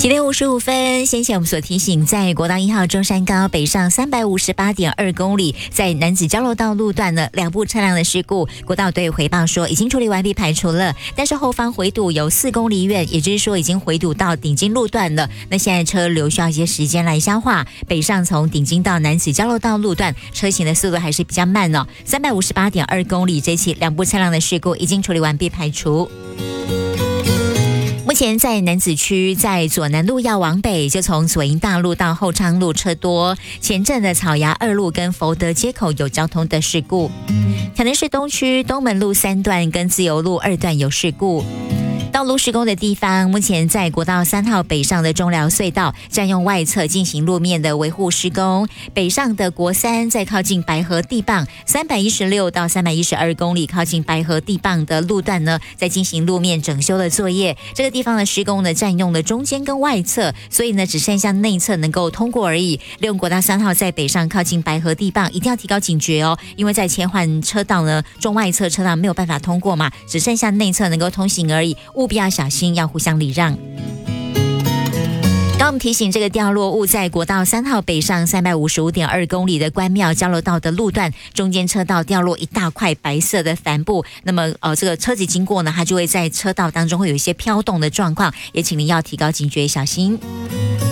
7点55分，先前我们所提醒，在国道1号中山高北上358.2公里，在男子交流道路段呢，2部车辆的事故，国道队回报说已经处理完毕排除了，但是后方回堵有4公里远，也就是说已经回堵到顶金路段了。那现在车流需要一些时间来消化，北上从顶金到男子交流道路段，车行的速度还是比较慢哦。358.2公里，这起2部车辆的事故已经处理完毕排除。目前在南子区，在左南路要往北，就从左营大路到后昌路车多，前镇的草衙2路跟福德街口有交通的事故。台南市东区东门路3段跟自由路2段有事故。道路施工的地方，目前在国道3号北上的中寮隧道占用外侧进行路面的维护施工，北上的国3在靠近白河地磅316到312公里靠近白河地磅的路段呢，在进行路面整修的作业。这个地方的施工呢，占用了中间跟外侧，所以呢只剩下内侧能够通过而已。利用国道3号在北上靠近白河地磅，一定要提高警觉哦，因为在切换车道呢，中外侧车道没有办法通过嘛，只剩下内侧能够通行而已，务必要小心，要互相礼让。刚我们提醒，这个掉落物在国道3号北上355.2公里的关庙交流道的路段，中间车道掉落一大块白色的帆布。那么这个车子经过呢，它就会在车道当中会有一些飘动的状况，也请您要提高警觉，小心。